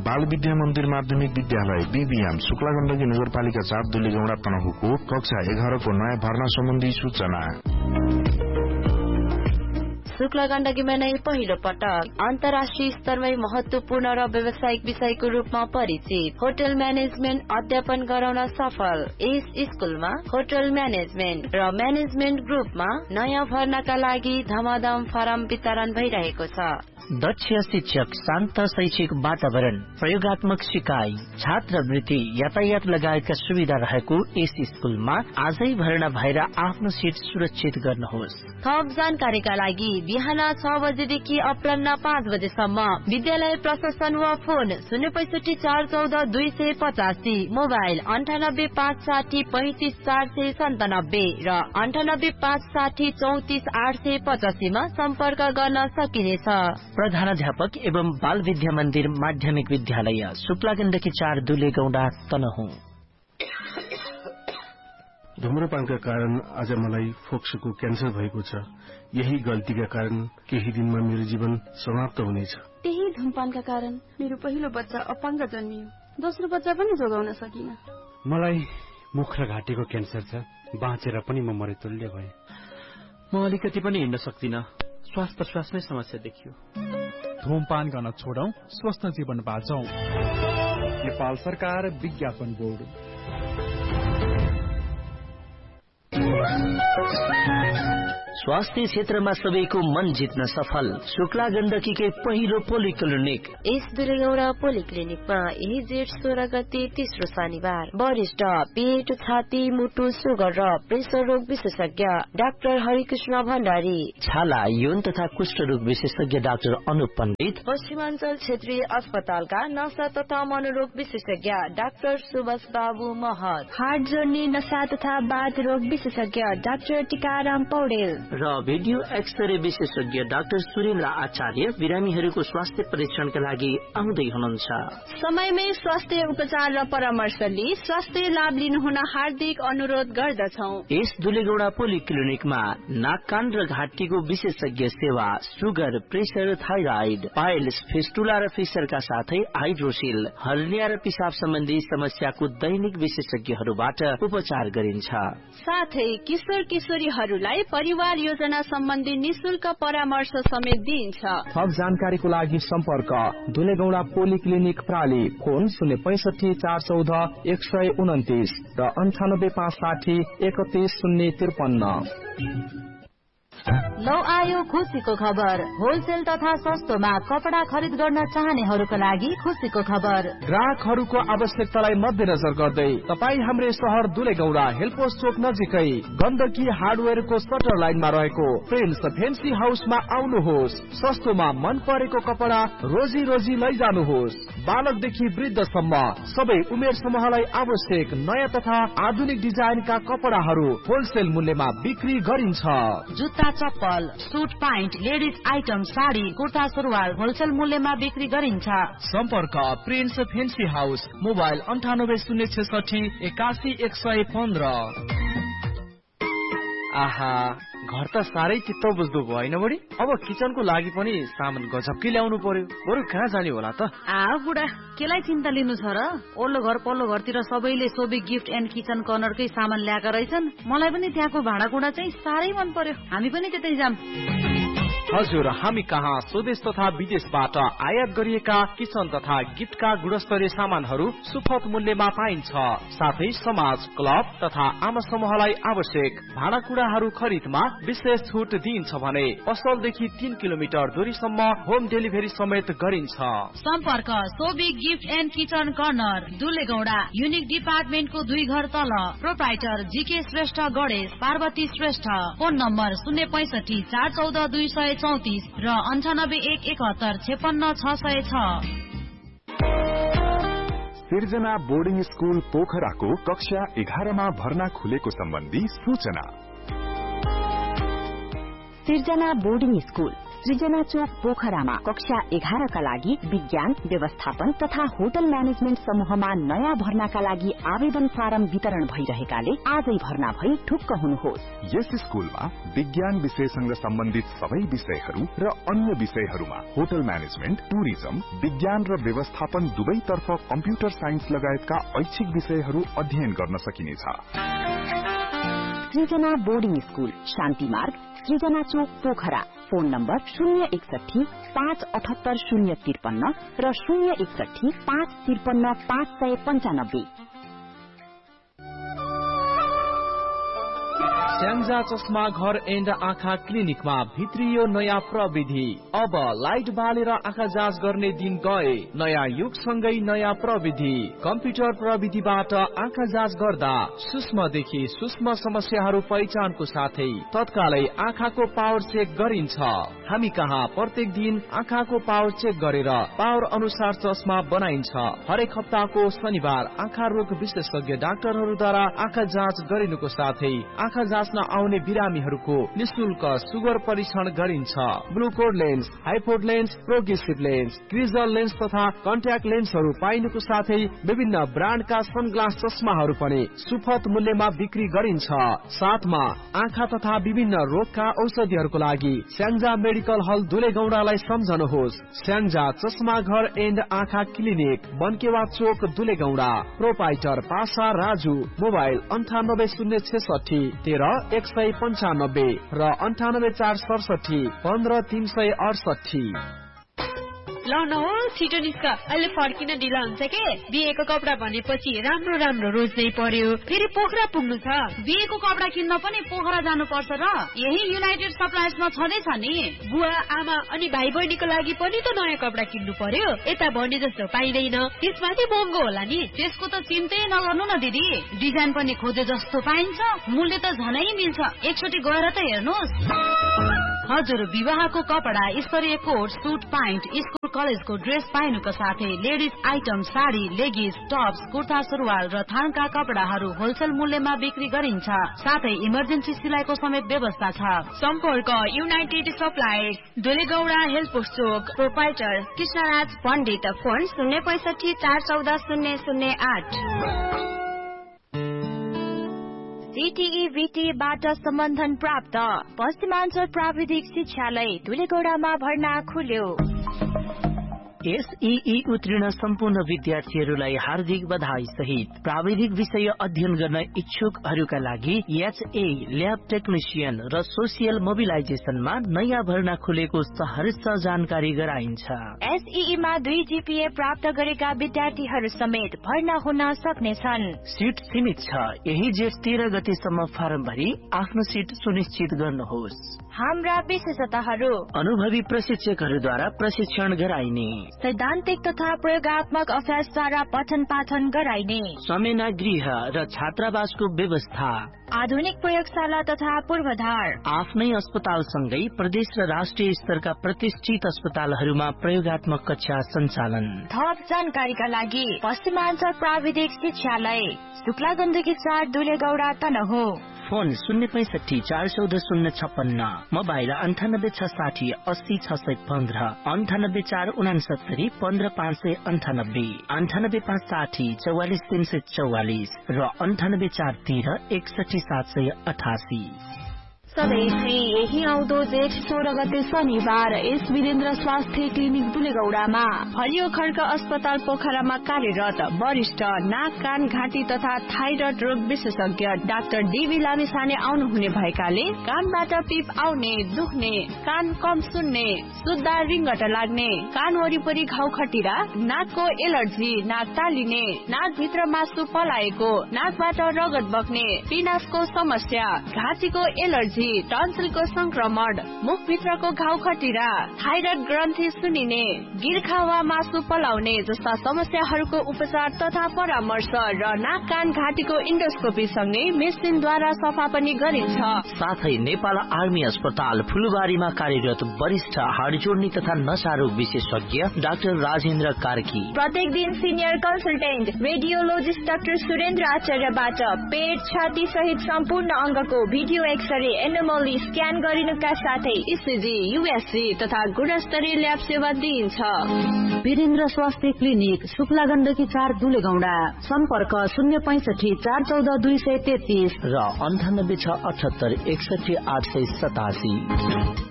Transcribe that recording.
बाल विद्या मन्दिर माध्यमिक विद्यालय बीबीएम शुक्ला गण्डकी नगरपालिका 4 दुलेगौंडा तनहुको कक्षा 11 को नयाँ भर्ना सम्बन्धी सूचना। शुक्ला गण्डकीमा नै पहिलो पटक अन्तर्राष्ट्रिय स्तरमै महत्वपूर्ण र व्यावसायिक विषयको रूपमा परिचित होटल म्यानेजमेन्ट अध्यापन गराउन सफल। यस स्कुलमा होटल म्यानेजमेन्ट र म्यानेजमेन्ट ग्रुपमा नयाँ भर्नाका लागि धमाधम फारम वितरण भइरहेको छ। दक्ष शिक्षक, शान्त शैक्षिक वातावरण, प्रयोगात्मक सिकाइ, छात्रवृत्ति, यातायात लगायतका सुविधा रहेको यस स्कुलमा आजै भर्ना भएर आफ्नो सिट सुरक्षित गर्नुहोस्। थप जानकारीका लागि बिहान 6 बजेदेखि अपराह्न 5 बजेसम्म विद्यालय प्रशासन वा फोन 065 414 285, मोबाइल 98 560 35 497 र 98 560 34 885 मा सम्पर्क गर्न सकिनेछ। प्रधानाध्यापक एवं बाल विद्या मन्दिर माध्यमिक विद्यालय शुक्ला गण्डकी 4 दुलेगौंडा तनहुँ। धूम्रपानका कारण आज मलाई फोक्सोको क्यान्सर भएको छ। यही गल्तीका कारण केही दिनमा मेरो जीवन समाप्त हुनेछ। त्यही धूमपानका कारण मेरो पहिलो बच्चा अपाङ्ग जन्मियो। दोस्रो बच्चा पनि जोगाउन सकिन। मलाई मुख र घाँटीको क्यान्सर छ। बाँचेर पनि म मरेतुल्य भएँ। म अलिकति पनि हिँड्न सक्दिन। श्वास प्रश्वासमै समस्या देखियो। धूमपान गर्न छोडौं, स्वस्थ जीवन बाँचौं। नेपाल सरकार विज्ञापन बोर्ड। स्वास्थ्य क्षेत्रमा सबैको मन जित्न सफल शुक्ला गण्डकीकै पहिलो पोलिक्लिनिक। यस दुलेगौंडा पोलिक्लिनिकमा यही जेठ 16 गते तेस्रो शनिबार वरिष्ठ पेट, छाती, मुटु, सुगर र प्रेसर रोग विशेषज्ञ डाक्टर हरिकृष्ण भण्डारी, छाला, यौन तथा कुष्ठ रोग विशेषज्ञ डाक्टर अनुप पण्डित, पश्चिमाञ्चल क्षेत्रीय अस्पतालका नशा तथा मनोरोग विशेषज्ञ डाक्टर सुभाष बाबु महत, हार्ट जोड्ने नशा तथा बाथ रोग विशेषज्ञ डाक्टर टिकाराम पौडेल र भिडियो एक्सरे विशेषज्ञ डाक्टर सुरेन्द्र आचार्य बिरामीहरूको स्वास्थ्य परीक्षणका लागि आउँदै हुनुहुन्छ। समयमै स्वास्थ्य उपचार र परामर्श लिई स्वास्थ्य लाभ लिनुहुन हार्दिक अनुरोध गर्दछौ। यस दुलेगौंडा पोलिक्लिनिकमा नाक, कान र घाँटीको विशेषज्ञ सेवा, sugar, pressure, thyroid, piles, fistula र फिसरका साथै हाइड्रोसिल, हर्निया र पिसाब सम्बन्धी समस्याको दैनिक विशेषज्ञहरूबाट उपचार गरिन्छ। साथै किशोर किशोरीहरूलाई परिवार योजना सम्बन्धी निशुल्क परामर्श समेत दिइन्छ। थप जानकारीको लागि सम्पर्क दुलेगौंडा पोलिक्लिनिक प्राली, फोन 065 414 129 र 98 560 31 053। लौ आयो खुसीको खबर। होलसेल तथा सस्तोमा कपडा खरिद गर्न चाहनेहरूका लागि खुसीको खबर। ग्राहकहरूको आवश्यकतालाई मध्यनजर गर्दै तपाईँ हाम्रो शहर दुलेगौंडा हेलपोस्ट चोक नजिकै गण्डकी हार्डवेयरको सटर लाइनमा रहेको प्रिन्स फेन्सी हाउसमा आउनुहोस्। सस्तोमा मन परेको कपडा रोजी रोजी लैजानुहोस्। बालकदेखि वृद्धसम्म सबै उमेर समूहलाई आवश्यक नयाँ तथा आधुनिक डिजाइनका कपडाहरू होलसेल मूल्यमा बिक्री गरिन्छ। जुत्ता, चप्पल, suit, pant, ladies item, sari, kurta, सुरुवाल होलसेल मूल्यमा बिक्री गरिन्छ। सम्पर्क प्रिन्स फेन्सी हाउस, मोबाइल 98 066 81 115। आहा, घर त साह्रै चित्त बुझ्दो भयो हैन बडी? अब किचनको लागि पनि सामान गजबकै ल्याउनु पर्यो। बरु कहाँ जाने होला त? बुढा, केलाई चिन्ता लिनु छ र? ओल्लो घर पल्लो घरतिर सबैले सोबी गिफ्ट एन्ड किचन कर्नरकै सामान ल्याएका रहेछन्। मलाई पनि त्यहाँको भाँडाकुँडा चाहिँ साह्रै मन पर्यो। हामी पनि त्यतै जाम। हजुर, हामी कहाँ स्वदेश तथा विदेशबाट आयात गरिएका किचन तथा गिफ्टका गुणस्तरीय सामानहरू सुपथ मूल्यमा पाइन्छ। साथै समाज, क्लब तथा आम समूहलाई आवश्यक भाँडाकुँडाहरू खरिदमा विशेष छुट दिइन्छ भने पसलदेखि 3 किलोमिटर दूरीसम्म होम डेलिभरी समेत गरिन्छ। सम्पर्क Sobi gift and kitchen corner, Dulegaunda, unique डिपार्टमेन्टको 2 घर तल। Proprietor GK Shrestha Ganesh, Parvati Shrestha. Phone number 065 414 234 र 98 171 56 606। सिर्जना बोर्डिङ स्कुल पोखराको कक्षा 11 मा भर्ना खुलेको सम्बन्धी सूचना। सिर्जना बोर्डिङ स्कुल सृजना चोक पोखरामा कक्षा 11 का लागि विज्ञान व्यवस्थापन तथा होटल म्यानेजमेन्ट समूहमा नयाँ भर्नाका लागि आवेदन फारम वितरण भइरहेकाले आजै भर्ना भई ढुक्क हुनुहोस्। यस स्कूलमा विज्ञान विषयसँग सम्बन्धित सबै विषयहरू र अन्य विषयहरूमा होटल म्यानेजमेन्ट, टुरिज्म, विज्ञान र व्यवस्थापन दुवैतर्फ कम्प्युटर साइन्स लगायतका ऐच्छिक विषयहरू अध्ययन गर्न सकिनेछ। सृजना बोर्डिङ स्कूल, शान्ति मार्ग, सृजना चोक पोखरा। फोन नम्बर 061 578 053 र 061 553 595। स्याङ्जा चस्मा घर एन्ड आँखा क्लिनिकमा भित्रियो नयाँ प्रविधि। अब लाइट बालेर आँखा जाँच गर्ने दिन गए। नयाँ युगसँगै नयाँ प्रविधि। कम्प्युटर प्रविधिबाट आँखा जाँच गर्दा सूक्ष्मदेखि सूक्ष्म समस्याहरू पहिचानको साथै तत्कालै आँखाको पावर चेक गरिन्छ। हामी कहाँ प्रत्येक दिन आँखाको पावर चेक गरेर पावर अनुसार चस्मा बनाइन्छ। हरेक हप्ताको शनिबार आँखा रोग विशेषज्ञ डाक्टरहरूद्वारा आँखा जाँच गरिनुको साथै आँखा जाँच्न आउने बिरामीहरूको निशुल्क सुगर परीक्षण गरिन्छ। ब्लुकोड lens, हाइपोड lens, progressive lens, क्रिजल lens तथा कन्ट्याक्ट लेन्सहरू पाइनुको साथै विभिन्न ब्रान्डका सनग्लास चस्माहरू पनि सुपथ मूल्यमा बिक्री गरिन्छ। साथमा आँखा तथा विभिन्न रोगका औषधिहरूको लागि स्याङ्जा मेडिकल हल दुलेगौडालाई सम्झनुहोस्। स्याङ्जा चस्मा घर एन्ड आँखा क्लिनिक, बनकेवा चोक, दुलेगौडा। प्रोपाइटर पासा राजु। मोबाइल 9806 13 195 र 98 467 15 368। ल न हो छिटो निस्क, अहिले फर्किन ढिला हुन्छ के। बिहेको कपडा भनेपछि राम्रो राम्रो रोज्नै पर्यो, फेरि पोखरा पुग्नु छ। बिहेको कपडा किन्न पनि पोखरा जानु पर्छ र यही युनाइटेड सप्लायर्समा छँदैछ नि। बुवा आमा अनि भाइ बहिनीको लागि पनि त नयाँ कपडा किन्नु पर्यो। यता भने जस्तो पाइँदैन, त्यसमाथि महँगो होला नि। त्यसको त चिन्तै नगर्नु न दिदी, डिजाइन पनि खोजे जस्तो पाइन्छ, मूल्य त झनै मिल्छ। एकचोटि गएर त हेर्नुहोस्। हजुर, विवाहको कपडा, स्तरीय कोट, सुट प्यान्ट, स्कुल कलेजको ड्रेस पाइनुको साथै ladies item, sari, लेगिस, Tops, kurta सुरुवाल र थानका कपडाहरू होलसेल मूल्यमा बिक्री गरिन्छ। साथै इमर्जेन्सी सिलाइको समेत व्यवस्था छ। सम्पर्क युनाइटेड सप्लायर्स, दुलेगौडा हेल्थ पोस्ट चोक। प्रोपाइटर कृष्णराज पण्डित। फोन 065 414 008। CTEVT-बाट सम्बन्धन प्राप्त पश्चिमाञ्चल प्राविधिक शिक्षालय दुलेगौडामा भर्ना खुल्यो। SEE उत्तीर्ण सम्पूर्ण विद्यार्थीहरूलाई हार्दिक बधाई सहित प्राविधिक विषय अध्ययन गर्न इच्छुकहरूका लागि HA ल्याब टेक्निशियन र सोसियल मोबिलाइजेसनमा नयाँ भर्ना खुलेको सहर्ष जानकारी गराइन्छ। SEE मा 2 GPA प्राप्त गरेका विद्यार्थीहरू समेत भर्ना हुन सक्नेछन्। सिट सीमित छ। यही जेठ 13 गतेसम्म फारम भरी आफ्नो सिट सुनिश्चित गर्नुहोस्। हाम्रा विशेषताहरू: अनुभवी प्रशिक्षकहरूद्वारा प्रशिक्षण गराइने, सैद्धान्तिक तथा प्रयोगात्मक अभ्यासद्वारा पठन पाठन गराइने, समेना गृह र छात्रावासको व्यवस्था, आधुनिक प्रयोगशाला तथा पूर्वाधार, आफ्नै अस्पतालसँगै प्रदेश र राष्ट्रिय स्तरका प्रतिष्ठित अस्पतालहरूमा प्रयोगात्मक कक्षा सञ्चालन। थप जानकारीका लागि पश्चिमाञ्चल प्राविधिक शिक्षालय, शुक्ला गण्डकी 4, दुलेगौडा, तनहुँ। फोन 065 414 056, मोबाइल 98 660 80 615, 98 469 15 598, 98 560 44 344 र 98 413 61 788। सधैँ यही आउँदो जेठ 16 गते शनिबार एस वीरेन्द्र स्वास्थ्य क्लिनिक दुलेगौडामा हरियो खड्का अस्पताल पोखरामा कार्यरत वरिष्ठ नाक कान घाँटी तथा थाइरोइड रोग विशेषज्ञ डाक्टर डीबी लामिछाने आउनुहुने भएकाले कानबाट पिप आउने, दुख्ने, कान कम सुन्ने, सुत्दा रिङ्गट लाग्ने, कान वरिपरि घाउ खटिरा, नाकको एलर्जी, नाक तालिने, नाकभित्र मासु पलाएको, नाकबाट रगत बग्ने, पिनासको समस्या, घाँटीको एलर्जी, टन्सिलको संक्रमण, मुखभित्रको घाउ खटिरा, थाइरोइड ग्रन्थि सुनिने, गिर्खा वा मासु पलाउने जस्ता समस्याहरूको उपचार तथा परामर्श र नाक कान घाँटीको इन्डोस्कोपी सँगै मेसिनद्वारा सफा पनि गरिन्छ। साथै नेपाल आर्मी अस्पताल फुलबारीमा कार्यरत वरिष्ठ हाड जोड्ने तथा नशा रोग विशेषज्ञ डाक्टर राजेन्द्र कार्की प्रत्येक दिन senior consultant radiologist doctor Surendra आचार्यबाट पेट, छाती सहित सम्पूर्ण अङ्गको भिडियो एक्सरे, एनोमली स्क्यान गरिनुका साथै इसिजी, युएसजी तथा गुणस्तरीय ल्याब सेवा दिइन्छ। वीरेन्द्र स्वास्थ्य क्लिनिक, शुक्ला गण्डकी 4 दुलेगौंडा। सम्पर्क 065 414 233 र 98 6 78 61 887।